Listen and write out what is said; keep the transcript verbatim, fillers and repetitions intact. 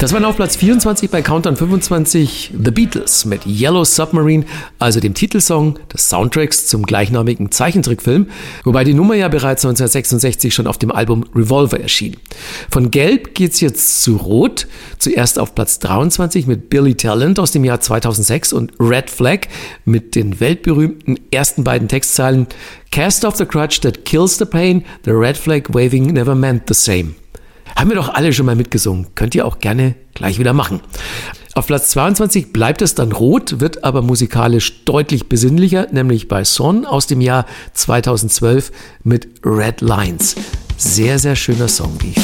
Das waren auf Platz vierundzwanzig bei Countdown fünfundzwanzig The Beatles mit Yellow Submarine, also dem Titelsong des Soundtracks zum gleichnamigen Zeichentrickfilm, wobei die Nummer ja bereits neunzehnhundertsechsundsechzig schon auf dem Album Revolver erschien. Von Gelb geht's jetzt zu Rot, zuerst auf Platz dreiundzwanzig mit Billy Talent aus dem Jahr zweitausendsechs und Red Flag mit den weltberühmten ersten beiden Textzeilen Cast off the crutch that kills the pain, the red flag waving never meant the same. Haben wir doch alle schon mal mitgesungen. Könnt ihr auch gerne gleich wieder machen. Auf Platz zweiundzwanzig bleibt es dann rot, wird aber musikalisch deutlich besinnlicher, nämlich bei Son aus dem Jahr zweitausendzwölf mit Red Lines. Sehr, sehr schöner Song, wie ich finde.